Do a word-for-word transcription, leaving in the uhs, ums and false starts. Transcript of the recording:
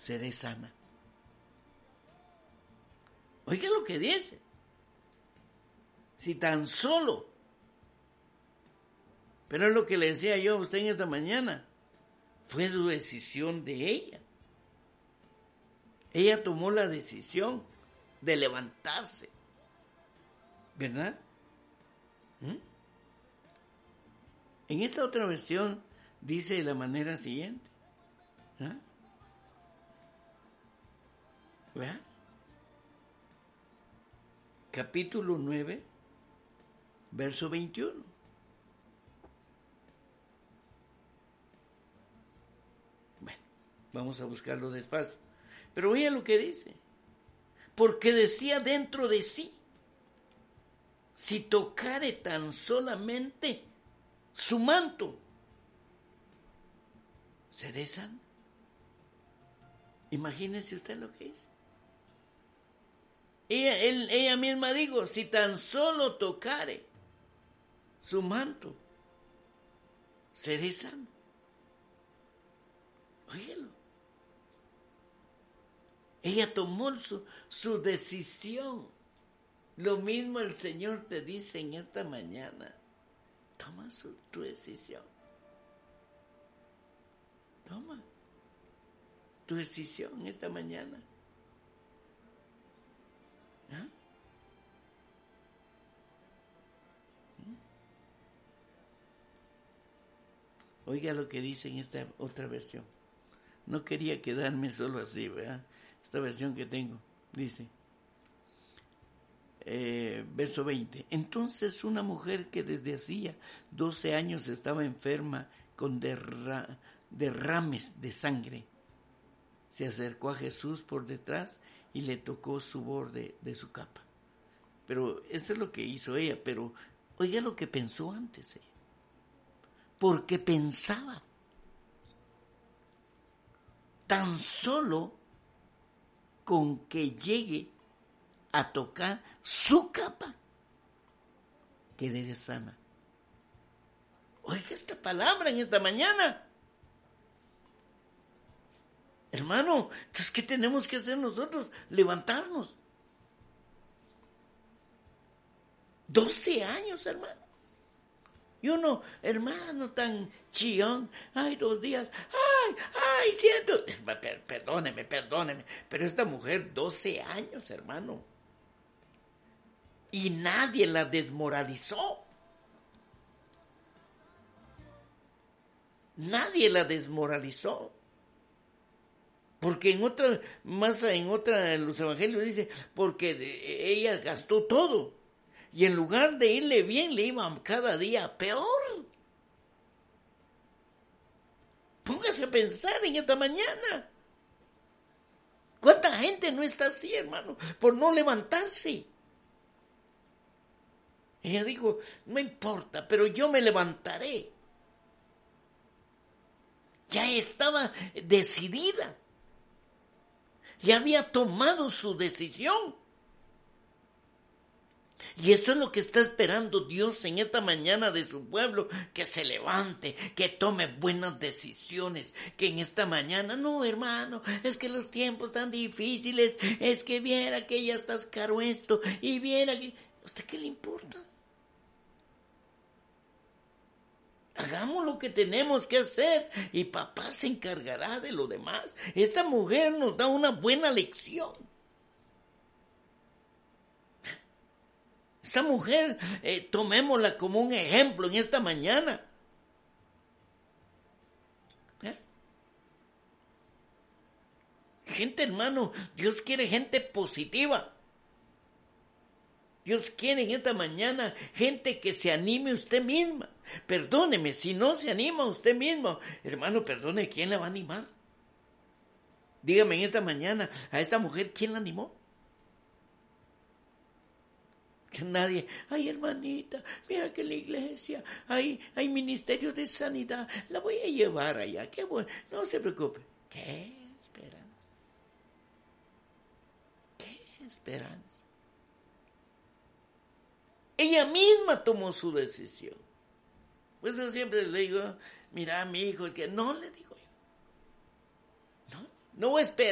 seré sana. Oiga lo que dice. Si tan solo, pero es lo que le decía yo a usted en esta mañana, fue su decisión de ella. Ella tomó la decisión de levantarse, ¿verdad? ¿Mm? En esta otra versión dice de la manera siguiente, ¿ah? ¿verdad? Capítulo nueve, verso veintiuno. Bueno, vamos a buscarlo despacio. Pero oiga lo que dice. Porque decía dentro de sí, si tocare tan solamente su manto, seré sana. Imagínese usted lo que dice. Ella, él, ella misma dijo, si tan solo tocare su manto, seré sano. Óigalo. Ella tomó su, su decisión. Lo mismo el Señor te dice en esta mañana. Toma su, tu decisión. Toma tu decisión en esta mañana. ¿Ah? ¿Mm? Oiga lo que dice en esta otra versión. No quería quedarme solo así, ¿verdad? Esta versión que tengo, dice, eh, verso veinte. Entonces una mujer que desde hacía doce años estaba enferma con derra, derrames de sangre, se acercó a Jesús por detrás y le tocó su borde de su capa. Pero eso es lo que hizo ella, pero oiga lo que pensó antes ella. Porque pensaba, tan solo con que llegue a tocar su capa, quedaré sana. Oiga esta palabra en esta mañana. Hermano, entonces, ¿qué tenemos que hacer nosotros? Levantarnos. doce años, hermano. Y uno, hermano, tan chillón, ay, dos días, ay, ay, siento, perdóneme, perdóneme, pero esta mujer, doce años, hermano, y nadie la desmoralizó, nadie la desmoralizó, porque en otra, más en otra, en los evangelios dice, porque ella gastó todo, y en lugar de irle bien, le iba cada día peor. Póngase a pensar en esta mañana. ¿Cuánta gente no está así, hermano? Por no levantarse. Ella dijo, no importa, pero yo me levantaré. Ya estaba decidida. Ya había tomado su decisión. Y eso es lo que está esperando Dios en esta mañana de su pueblo, que se levante, que tome buenas decisiones, que en esta mañana, no hermano, es que los tiempos están difíciles, es que viera que ya estás caro esto, y viera que, ¿a usted qué le importa? Hagamos lo que tenemos que hacer y papá se encargará de lo demás. Esta mujer nos da una buena lección. Esta mujer, eh, tomémosla como un ejemplo en esta mañana. ¿Eh? Gente, hermano, Dios quiere gente positiva. Dios quiere en esta mañana gente que se anime usted misma. Perdóneme, si no se anima usted mismo, hermano, perdone, ¿quién la va a animar? Dígame en esta mañana, a esta mujer, ¿quién la animó? Que nadie, ay hermanita, mira que en la iglesia hay, hay ministerios de sanidad, la voy a llevar allá, qué bueno, no se preocupe. ¿Qué esperanza? ¿Qué esperanza? Ella misma tomó su decisión. Pues yo siempre le digo, mira mi hijo, es que no le digo yo. No, no voy a esperar.